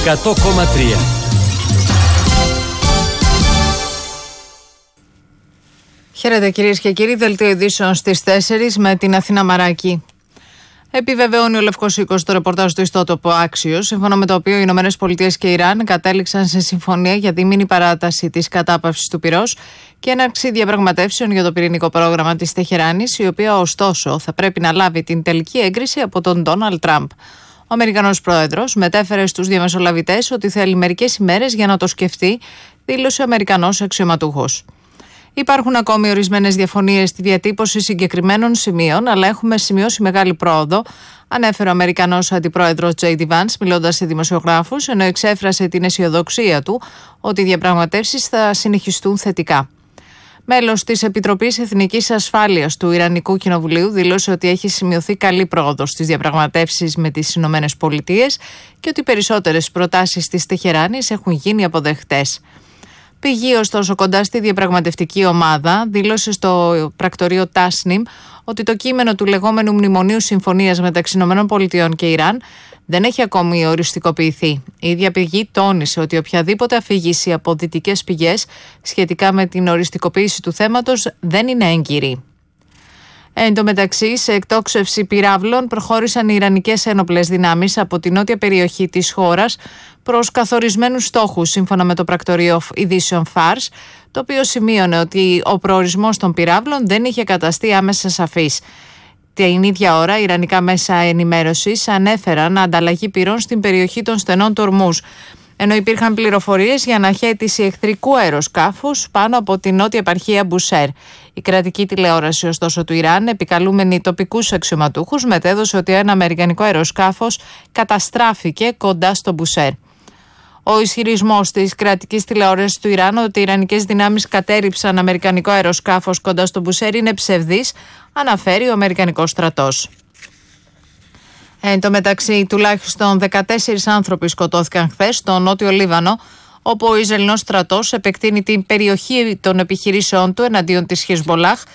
100,3. Χαίρετε κυρίες και κύριοι, δελτίο ειδήσεων στις 4 με την Αθήνα Μαράκη. Επιβεβαιώνει ο Λευκός Οίκος το ρεπορτάζ του ιστότοπου Άξιος, σύμφωνα με το οποίο οι ΗΠΑ και Ιράν κατέληξαν σε συμφωνία για δίμηνη παράταση της κατάπαυσης του πυρός και έναρξη διαπραγματεύσεων για το πυρηνικό πρόγραμμα της Τεχεράνης, η οποία ωστόσο θα πρέπει να λάβει την τελική έγκριση από τον Ντόναλντ Τραμπ. Ο Αμερικανός πρόεδρος μετέφερε στους διαμεσολαβητές ότι θέλει μερικές ημέρες για να το σκεφτεί, δήλωσε ο Αμερικανός αξιωματούχος. Υπάρχουν ακόμη ορισμένες διαφωνίες στη διατύπωση συγκεκριμένων σημείων, αλλά έχουμε σημειώσει μεγάλη πρόοδο, ανέφερε ο Αμερικανός αντιπρόεδρος J.D. Vance, μιλώντας σε δημοσιογράφους, ενώ εξέφρασε την αισιοδοξία του ότι οι διαπραγματεύσεις θα συνεχιστούν θετικά. Μέλος της Επιτροπής Εθνικής Ασφάλειας του Ιρανικού Κοινοβουλίου δήλωσε ότι έχει σημειωθεί καλή πρόοδος στις διαπραγματεύσεις με τις Ηνωμένες Πολιτείες και ότι περισσότερες προτάσεις της Τεχεράνης έχουν γίνει αποδεκτές. Πηγή, ωστόσο, κοντά στη διαπραγματευτική ομάδα, δήλωσε στο πρακτορείο Tasnim ότι το κείμενο του λεγόμενου Μνημονίου Συμφωνίας μεταξύ ΗΠΑ και Ιράν δεν έχει ακόμη οριστικοποιηθεί. Η ίδια πηγή τόνισε ότι οποιαδήποτε αφήγηση από δυτικές πηγές σχετικά με την οριστικοποίηση του θέματος δεν είναι έγκυρη. Εν τω μεταξύ, σε εκτόξευση πυράβλων προχώρησαν οι Ιρανικές ένοπλες δυνάμεις από την νότια περιοχή της χώρας προς καθορισμένους στόχους, σύμφωνα με το πρακτορείο ειδήσεων Fars, το οποίο σημείωνε ότι ο προορισμός των πυράβλων δεν είχε καταστεί άμεσα σαφής. Την ίδια ώρα, οι Ιρανικά μέσα ενημέρωσης ανέφεραν ανταλλαγή πυρών στην περιοχή των στενών του Ορμούζ, ενώ υπήρχαν πληροφορίες για αναχέτηση εχθρικού αεροσκάφους πάνω από την νότια επαρχία Μπουσέρ. Η κρατική τηλεόραση, ωστόσο, του Ιράν, επικαλούμενη τοπικούς αξιωματούχους, μετέδωσε ότι ένα αμερικανικό αεροσκάφος καταστράφηκε κοντά στο Μπουσέρ. Ο ισχυρισμός της κρατικής τηλεόρασης του Ιράν ότι οι Ιρανικές δυνάμεις κατέρριψαν αμερικανικό αεροσκάφος κοντά στο Μπουσέρ είναι ψευδής, αναφέρει ο Αμερικανικός στρατός. Εν τω μεταξύ, τουλάχιστον 14 άνθρωποι σκοτώθηκαν χθες στο νότιο Λίβανο, όπου ο Ισραηλινός στρατός επεκτείνει την περιοχή των επιχειρήσεών του εναντίον της Χεσμολάχ